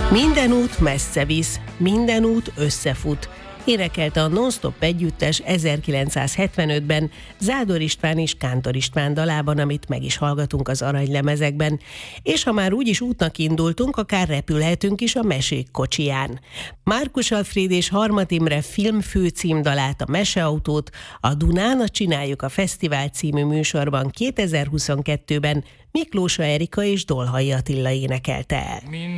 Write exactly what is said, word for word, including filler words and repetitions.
Minden út messze visz, minden út összefut. Énekelte a Non-Stop együttes ezerkilencszázhetvenötben Zádor István és Kántor István dalában, amit meg is hallgatunk az aranylemezekben. És ha már úgyis útnak indultunk, akár repülhetünk is a mesék kocsiján. Márkus Alfréd és Harmat Imre film főcímdalát, a Meseautót a Dunán a Csináljuk a Fesztivál című műsorban kétezer-huszonkettőben Miklósa Erika és Dolhai Attila énekelte el.